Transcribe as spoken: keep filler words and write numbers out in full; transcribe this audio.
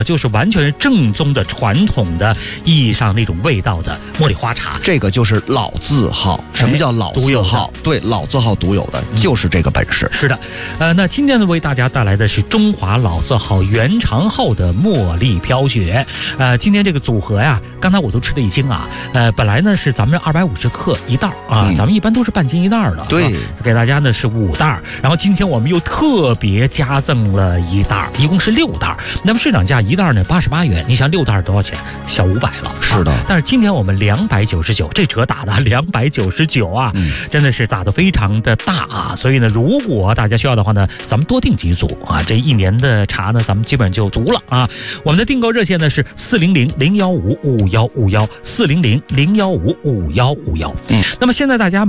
就是完全是正宗的传统的意义上那种味道的茉莉花茶。 这个就是老字号。什么叫老字号？对，老字号独有的、嗯、就是这个本事。 是的，呃，那今天呢为大家带来的是中华老字号原长号的茉莉飘雪。呃，今天这个组合呀，刚才我都吃了一惊啊。呃，本来呢是咱们二百五十克一袋啊、嗯，咱们一般都是半斤一袋的。 对， 给大家呢是五袋，然后今天我们又特别加赠了一袋，一共是六袋。那么市场价一袋呢八十八元，你想六袋多少钱？小五百了。 是的、啊， 但是今天我们两百九十九，这折打的两百九十九啊、嗯，真的是打的非常的大啊。所以呢，如果大家需要的话呢，咱们多订几组啊，这一年的茶呢，咱们基本上就足了啊。我们的订购热线呢是四零零零幺五五幺五幺四零零零幺五五幺五幺。嗯，那么现在大家。